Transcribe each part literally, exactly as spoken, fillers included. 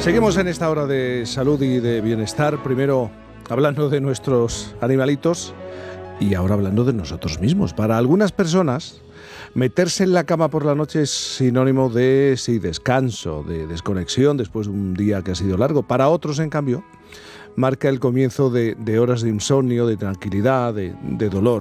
Seguimos en esta hora de salud y de bienestar, primero hablando de nuestros animalitos y ahora hablando de nosotros mismos. Para algunas personas, meterse en la cama por la noche es sinónimo de sí, descanso, de desconexión después de un día que ha sido largo. Para otros, en cambio, marca el comienzo de, de horas de insomnio, de tranquilidad, de, de dolor.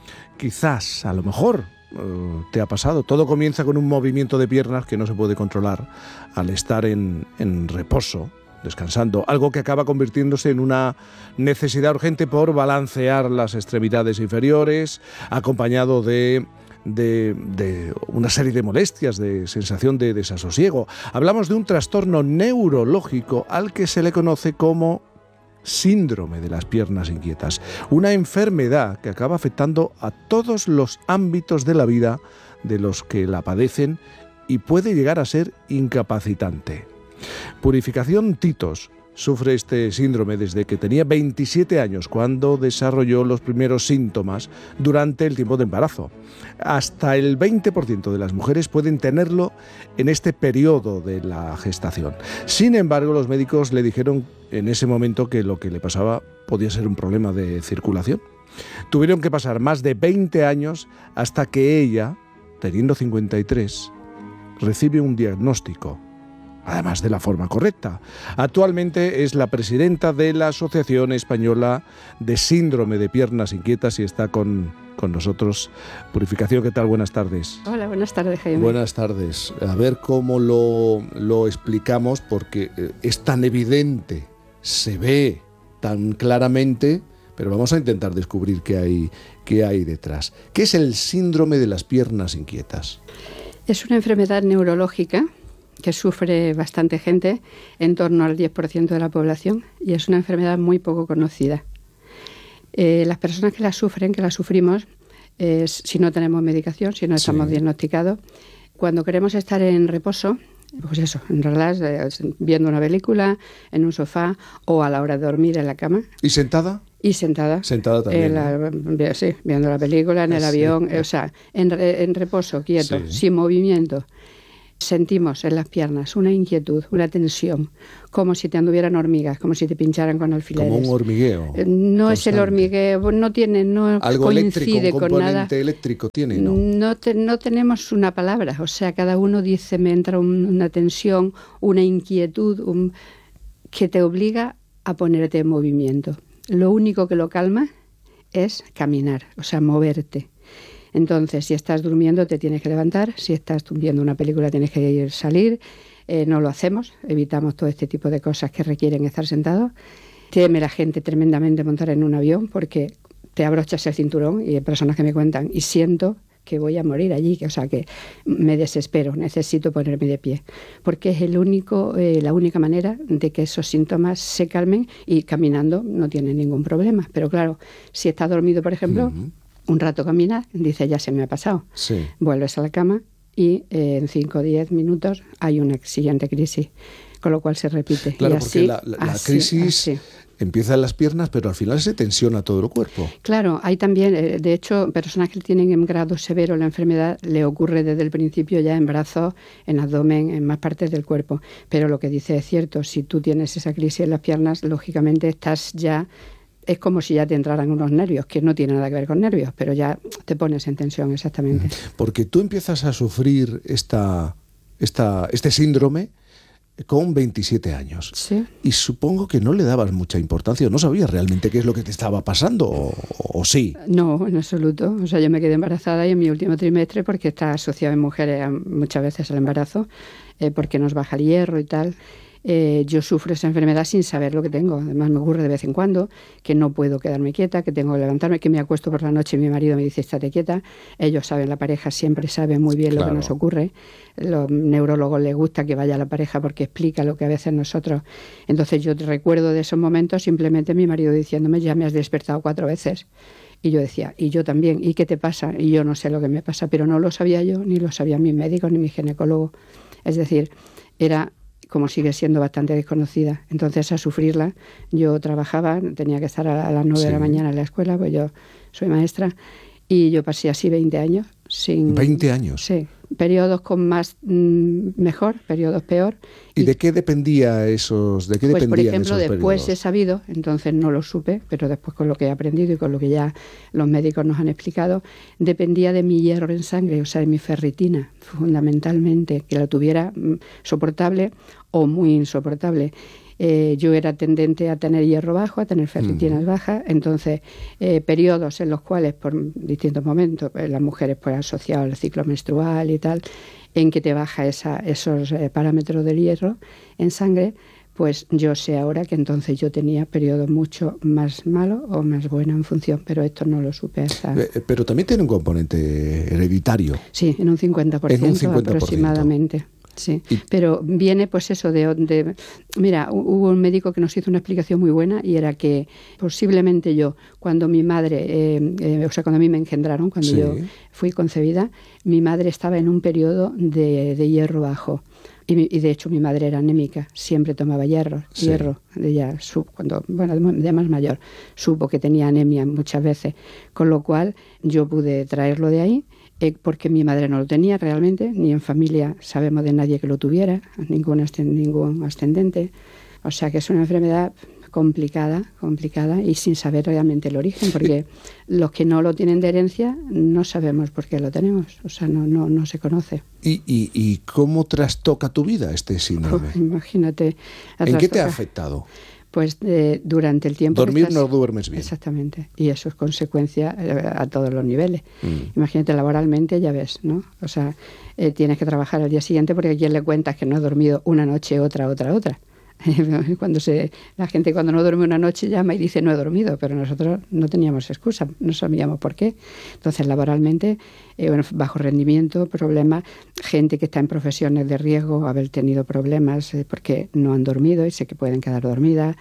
Quizás, a lo mejor, uh, te ha pasado. Todo comienza con un movimiento de piernas que no se puede controlar al estar en, en reposo, descansando, algo que acaba convirtiéndose en una necesidad urgente por balancear las extremidades inferiores, acompañado de, de, de una serie de molestias, de sensación de desasosiego. Hablamos de un trastorno neurológico al que se le conoce como síndrome de las piernas inquietas, una enfermedad que acaba afectando a todos los ámbitos de la vida de los que la padecen y puede llegar a ser incapacitante. Purificación Titos sufre este síndrome desde que tenía veintisiete años, cuando desarrolló los primeros síntomas durante el tiempo de embarazo. Hasta el veinte por ciento de las mujeres pueden tenerlo en este periodo de la gestación. Sin embargo, los médicos le dijeron en ese momento que lo que le pasaba podía ser un problema de circulación. Tuvieron que pasar más de veinte años hasta que ella, teniendo cincuenta y tres, recibe un diagnóstico, además de la forma correcta. Actualmente es la presidenta de la Asociación Española de Síndrome de Piernas Inquietas y está con, con nosotros. Purificación, ¿qué tal? Buenas tardes. Hola, buenas tardes, Jaime. Buenas tardes. A ver cómo lo, lo explicamos, porque es tan evidente, se ve tan claramente, pero vamos a intentar descubrir qué hay, qué hay detrás. ¿Qué es el síndrome de las piernas inquietas? Es una enfermedad neurológica que sufre bastante gente, en torno al diez por ciento de la población, y es una enfermedad muy poco conocida. Eh, las personas que la sufren, que la sufrimos, eh, si no tenemos medicación, si no estamos sí. diagnosticados, cuando queremos estar en reposo, pues eso, en relax, eh, viendo una película, en un sofá o a la hora de dormir en la cama. ¿Y sentada? Y sentada. Sentada también. En la, sí, viendo la película, en el sí. avión, eh, o sea, en, en reposo, quieto, sí. sin movimiento. Sentimos en las piernas una inquietud, una tensión, como si te anduvieran hormigas, como si te pincharan con alfileres. Como un hormigueo. No constante. Es el hormigueo, no tiene, no algo coincide eléctrico, un con nada. componente eléctrico tiene, ¿no? No, te, no tenemos una palabra, o sea, cada uno dice, me entra un, una tensión, una inquietud, un, que te obliga a ponerte en movimiento. Lo único que lo calma es caminar, o sea, moverte. Entonces, si estás durmiendo te tienes que levantar, si estás viendo una película tienes que ir salir, eh, no lo hacemos, evitamos todo este tipo de cosas que requieren estar sentados. Teme la gente tremendamente montar en un avión porque te abrochas el cinturón y hay personas que me cuentan y siento que voy a morir allí, que, o sea, que me desespero, necesito ponerme de pie, porque es el único, eh, la única manera de que esos síntomas se calmen y caminando no tiene ningún problema. Pero claro, si estás dormido, por ejemplo, uh-huh. un rato caminas, dices, ya se me ha pasado. Sí. Vuelves a la cama y eh, en cinco o diez minutos hay una siguiente crisis, con lo cual se repite. Claro, y porque así, la, la, la así, crisis así. empieza en las piernas, pero al final se tensiona todo el cuerpo. Claro, hay también, eh, de hecho, personas que tienen en grado severo la enfermedad, le ocurre desde el principio ya en brazos, en abdomen, en más partes del cuerpo. Pero lo que dice es cierto, si tú tienes esa crisis en las piernas, lógicamente estás ya... Es como si ya te entraran unos nervios, que no tiene nada que ver con nervios, pero ya te pones en tensión, exactamente. Porque tú empiezas a sufrir esta, esta, este síndrome con veintisiete años. Sí. Y supongo que no le dabas mucha importancia, no sabías realmente qué es lo que te estaba pasando, o, o sí. No, en absoluto. O sea, yo me quedé embarazada y en mi último trimestre, porque está asociado en mujeres muchas veces al embarazo, eh, porque nos baja el hierro y tal. Eh, yo sufro esa enfermedad sin saber lo que tengo. Además me ocurre de vez en cuando que no puedo quedarme quieta, que tengo que levantarme, que me acuesto por la noche y mi marido me dice estate quieta. Ellos saben, la pareja siempre sabe muy bien claro. lo que nos ocurre. Los neurólogos les gusta que vaya la pareja porque explica lo que a veces nosotros. Entonces yo recuerdo de esos momentos simplemente mi marido diciéndome ya me has despertado cuatro veces. Y yo decía, y yo también, ¿y qué te pasa? Y yo no sé lo que me pasa, pero no lo sabía yo, ni lo sabían mis médicos, ni mi ginecólogo. Es decir, era... como sigue siendo bastante desconocida. Entonces, a sufrirla, yo trabajaba, tenía que estar a las nueve sí. de la mañana en la escuela, pues yo soy maestra, y yo pasé así veinte años sin... ¿veinte años? Sí, periodos con más mmm, mejor, periodos peor. ¿Y, ¿Y de qué dependía esos, de qué pues, dependían por ejemplo, esos después periodos? he sabido, entonces no lo supe, pero después con lo que he aprendido y con lo que ya los médicos nos han explicado, dependía de mi hierro en sangre, o sea, de mi ferritina, fundamentalmente, que la tuviera mmm, soportable o muy insoportable. Eh, yo era tendente a tener hierro bajo, a tener ferritinas uh-huh. bajas, entonces eh, periodos en los cuales por distintos momentos eh, las mujeres pues asociadas al ciclo menstrual y tal, en que te baja esa, esos eh, parámetros del hierro en sangre, pues yo sé ahora que entonces yo tenía periodos mucho más malos o más buenos en función, pero esto no lo supe hasta... Pero también tiene un componente hereditario. Sí, en un cincuenta por ciento, en un cincuenta por ciento aproximadamente. Sí, y, pero viene pues eso de, de... Mira, hubo un médico que nos hizo una explicación muy buena y era que posiblemente yo, cuando mi madre, eh, eh, o sea, cuando a mí me engendraron, cuando sí. yo fui concebida, mi madre estaba en un periodo de, de hierro bajo. Y, y de hecho mi madre era anémica, siempre tomaba hierro, sí. hierro, ella cuando, bueno, de más mayor, supo que tenía anemia muchas veces, con lo cual yo pude traerlo de ahí, eh, porque mi madre no lo tenía realmente, ni en familia sabemos de nadie que lo tuviera, ningún, ningún ascendente, o sea que es una enfermedad complicada, complicada y sin saber realmente el origen, porque los que no lo tienen de herencia no sabemos por qué lo tenemos, o sea, no, no, no se conoce. ¿Y, y, y cómo trastoca tu vida este síndrome? Pues, imagínate. ¿En qué te ha afectado? Pues eh, durante el tiempo... Dormir estás, no duermes bien. Exactamente, y eso es consecuencia eh, a todos los niveles. Mm. Imagínate, laboralmente ya ves, ¿no? O sea, eh, tienes que trabajar al día siguiente porque a quien le cuentas que no has dormido una noche, otra, otra, otra. Cuando se, la gente cuando no duerme una noche llama y dice no he dormido, pero nosotros no teníamos excusa, no sabíamos por qué. Entonces laboralmente, eh, bueno, bajo rendimiento, problemas, gente que está en profesiones de riesgo, haber tenido problemas eh, porque no han dormido y sé que pueden quedar dormidas.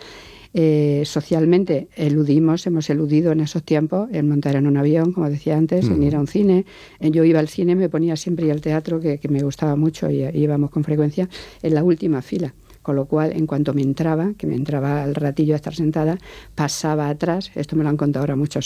Eh, socialmente eludimos, hemos eludido en esos tiempos en montar en un avión, como decía antes, mm. en ir a un cine. Eh, yo iba al cine, me ponía siempre y al teatro, que, que me gustaba mucho y íbamos con frecuencia, en la última fila. Con lo cual, en cuanto me entraba, que me entraba al ratillo a estar sentada, pasaba atrás, esto me lo han contado ahora muchos